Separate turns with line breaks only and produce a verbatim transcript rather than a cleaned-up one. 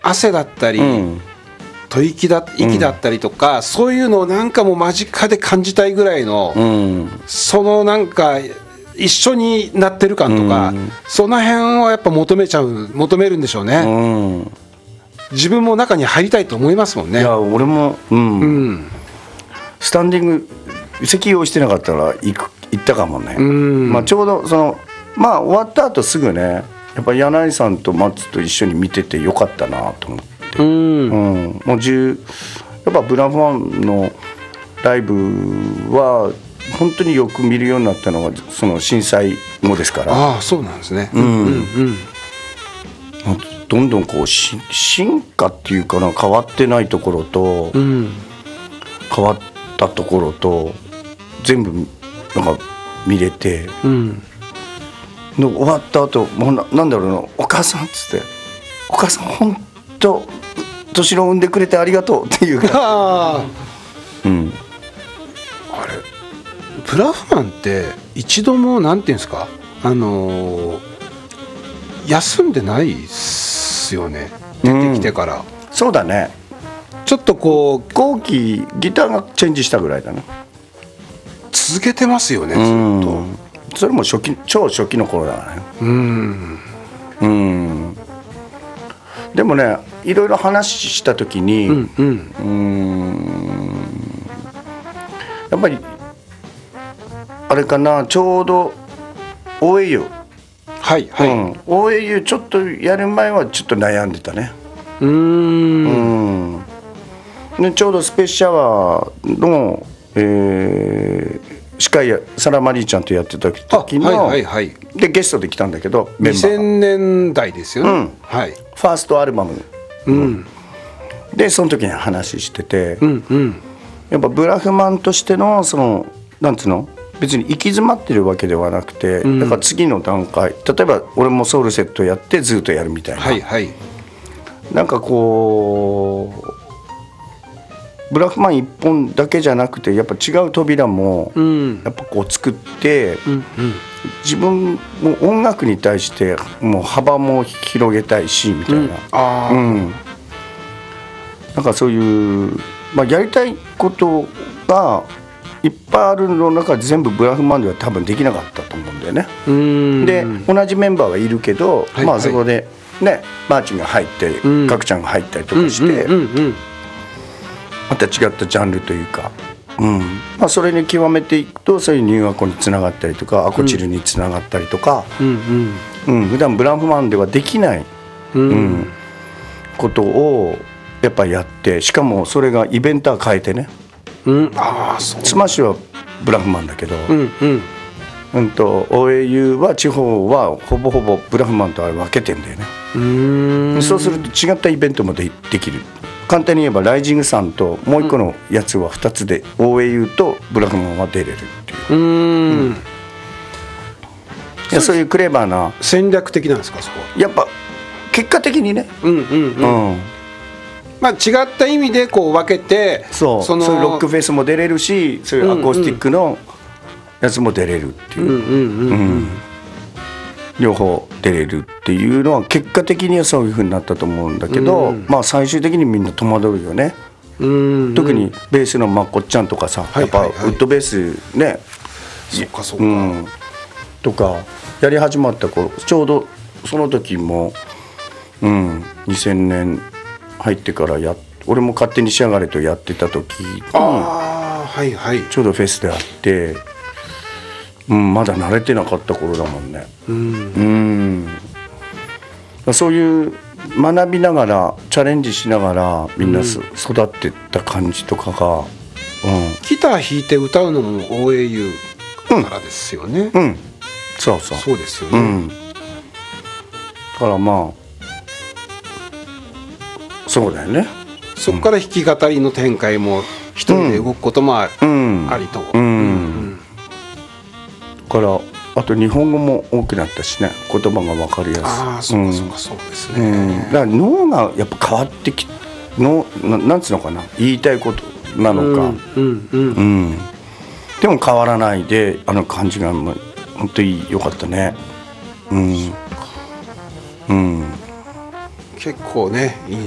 汗だったり、うん、吐息だ息だったりとか、うん、そういうのをなんかもう間近で感じたいぐらいの、うん、そのなんか一緒になってる感とか、うん、その辺をやっぱ求めちゃう求めるんでしょうね、うん、自分も中に入りたいと思いますもんね。
いや俺も、うんうん、スタンディング席用意してなかったら行く行ったかもね、うんまあ、ちょうどそのまあ終わった後すぐねやっぱり柳井さんと松と一緒に見ててよかったなと思って、うんうん、もうじゅうやっぱブラフマンのライブは本当によく見るようになったのがその震災後ですから。
ああそうなんですね、うんうんうん、
どんどんこうし進化っていうかな変わってないところと、うん、変わったところと全部なんか見れて、うん、で終わった後もう な, なんだろうなお母さんっつってお母さん本当年の産んでくれてありがとうっていうかあ、
うん、あれブラフマンって一度もなんていうんですかあのー、休んでないっすよね出てきてから、うん、
そうだね
ちょっとこう
後期ギターがチェンジしたぐらいだな
続けてますよねずっ
とそれも初期超初期の頃だからねうんうんでもねいろいろ話した時に、うんうん、うんやっぱりあれかなちょうど オーエーユー
はいはい、うん、
オーエーユー ちょっとやる前はちょっと悩んでたねうーんうんでちょうどスペースシャワーの、えー司会やサラマリーちゃんとやってた時の、はいはいはい、でゲストで来たんだけど
メンバーにせんねんだいですよね、うん
はい、ファーストアルバム、うん、でその時に話してて、うんうん、やっぱブラフマンとしてのそのなんつうの別に行き詰まってるわけではなくて、うん、だから次の段階例えば俺もソウルセットやってずっとやるみたいな、はいはい、なんかこうブラフマン一本だけじゃなくてやっぱ違う扉もやっぱこう作って、うんうん、自分も音楽に対してもう幅も広げたいしみたいな、うんあうん、なんかそういう、まあ、やりたいことがいっぱいあるの中で全部ブラフマンでは多分できなかったと思うんだよね。うんで同じメンバーはいるけど、はいはいまあ、そこでねマーチンが入ってガクちゃんが入ったりとかして、うんうんうんうんまた違ったジャンルというか、うんまあ、それに極めていくとそういうニューアコにつながったりとかアコチルにつながったりとか、うんうんうん、普段ブラフマンではできない、うんうん、ことをやっぱりやってしかもそれがイベンター変えてね、うん、あそうスマッシュはブラフマンだけど、うんうんうん、と オーエーユー は地方はほぼほぼブラフマンとは分けてんだよね。うーんそうすると違ったイベントも で, できる簡単に言えばライジングさんともう一個のやつはふたつで、うん、オーエーユー とブラフマンは出れるっていう、うーん、うん、いやそういうクレバーな
戦略的なんですかそこ
やっぱ結果的にね、うんうんうんうん
まあ、違った意味でこう分けて
そう、そのそういうロックフェスも出れるしそういうアコースティックのやつも出れるっていう、うんうんうんうんうん、両方出れるっていうのは結果的にはそういう風になったと思うんだけど、うん、まあ最終的にみんな戸惑うよね、うんうん、特にベースのまこっちゃんとかさ、はいはいはい、やっぱウッドベースね
そっかそっか、うん、
とかやり始まった頃ちょうどその時も、うん、にせんねん入ってからや俺も勝手に仕上がれとやってた時
あ、はいはい、
ちょうどフェスであってうん、まだ慣れてなかった頃だもんね、うん、うんそういう学びながらチャレンジしながらみんな、うん、育ってった感じとかが、うん、
ギター弾いて歌うのも オーエーユー からですよね、
うん、うん、そうそう
そうですよね、うん、
だからまあそうだよね
そこから弾き語りの展開も一人で動くこともありと、うんうん
からあと日本語も多くなったしね言葉が分かりやすい
ああそうかそうかそうですね、
うん、だから脳がやっぱ変わってきの な, なんつうのかな言いたいことなのか、うんうんうんうん、でも変わらないであの感じが本当に良かったね、うんうん、
結構ねいい